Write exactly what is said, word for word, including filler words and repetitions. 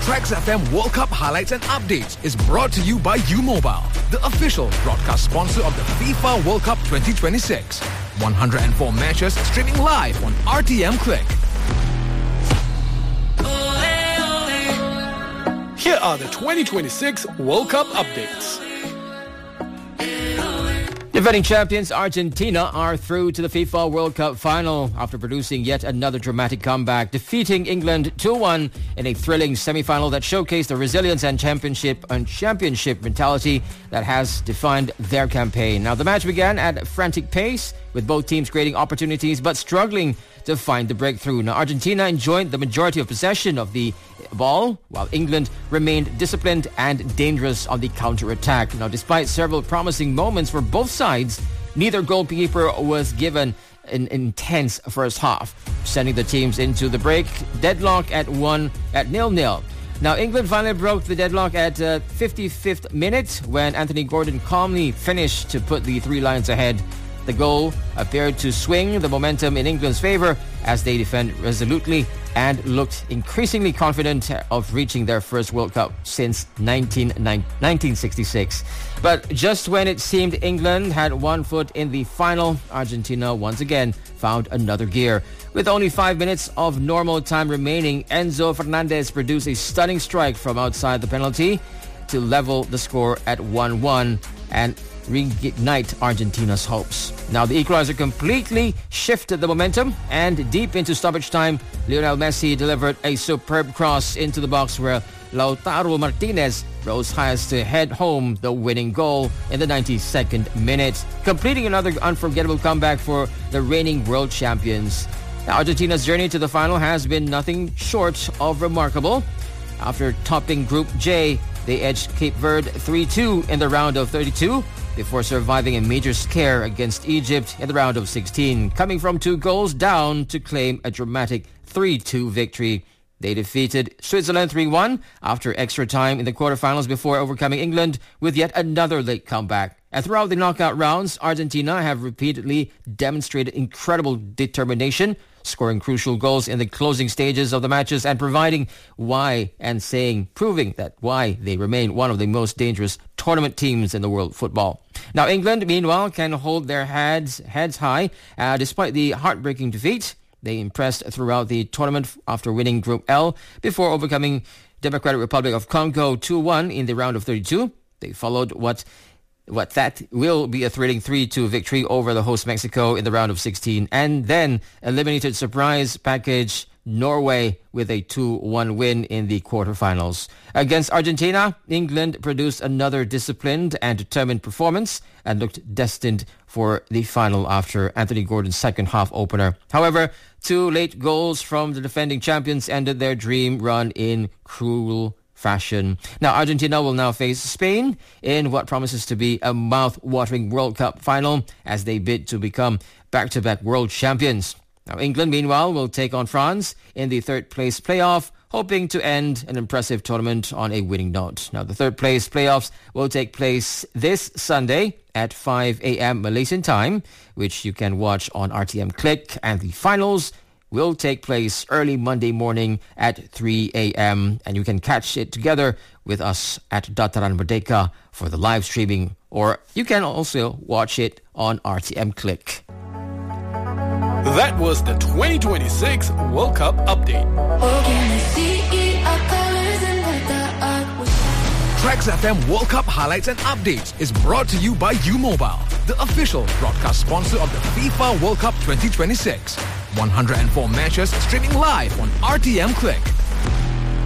Trax F M World Cup highlights and updates is brought to you by U Mobile, the official broadcast sponsor of the FIFA World Cup twenty twenty-six. one hundred four matches streaming live on R T M Click. Here are the twenty twenty-six World Cup updates. Defending champions Argentina are through to the FIFA World Cup final after producing yet another dramatic comeback, defeating England two one in a thrilling semi-final that showcased the resilience and championship and championship mentality that has defined their campaign. Now, the match began at frantic pace, with both teams creating opportunities but struggling to find the breakthrough. Now, Argentina enjoyed the majority of possession of the ball, while England remained disciplined and dangerous on the counter-attack. Now, despite several promising moments for both sides, neither goalkeeper was given an intense first half, sending the teams into the break deadlock at one at nil-nil. Now, England finally broke the deadlock at uh, fifty-fifth minute when Anthony Gordon calmly finished to put the Three Lions ahead. The goal appeared to swing the momentum in England's favour as they defend resolutely and looked increasingly confident of reaching their first World Cup since nineteen sixty-six. But just when it seemed England had one foot in the final, Argentina once again found another gear. With only five minutes of normal time remaining, Enzo Fernandez produced a stunning strike from outside the penalty to level the score at one one and reignite Argentina's hopes. Now, the equalizer completely shifted the momentum, and deep into stoppage time, Lionel Messi delivered a superb cross into the box where Lautaro Martinez rose highest to head home the winning goal in the ninety-second minute, completing another unforgettable comeback for the reigning world champions. Now, Argentina's journey to the final has been nothing short of remarkable. After topping Group J, they edged Cape Verde three two in the round of thirty-two before surviving a major scare against Egypt in the round of sixteen, coming from two goals down to claim a dramatic three two victory. They defeated Switzerland three one after extra time in the quarterfinals before overcoming England with yet another late comeback. And throughout the knockout rounds, Argentina have repeatedly demonstrated incredible determination, scoring crucial goals in the closing stages of the matches and providing why and saying, proving that why they remain one of the most dangerous tournament teams in the world football. Now, England, meanwhile, can hold their heads, heads high uh, despite the heartbreaking defeat. They impressed throughout the tournament after winning Group L before overcoming Democratic Republic of Congo two one in the round of thirty-two. They followed what What that will be a thrilling three two victory over the host Mexico in the round of sixteen, and then eliminated surprise package Norway with a two one win in the quarterfinals. Against Argentina, England produced another disciplined and determined performance and looked destined for the final after Anthony Gordon's second half opener. However, two late goals from the defending champions ended their dream run in cruel fashion. Now, Argentina will now face Spain in what promises to be a mouth-watering World Cup final as they bid to become back-to-back world champions. Now, England, meanwhile, will take on France in the third-place playoff, hoping to end an impressive tournament on a winning note. Now, the third-place playoffs will take place this Sunday at five a.m. Malaysian time, which you can watch on R T M Click, and the finals will take place early Monday morning at three a.m. and you can catch it together with us at Dataran Merdeka for the live streaming, or you can also watch it on R T M Click. That was the twenty twenty-six World Cup update. Trax F M World Cup highlights and updates is brought to you by U Mobile, the official broadcast sponsor of the FIFA World Cup twenty twenty-six. one hundred four matches streaming live on R T M Click.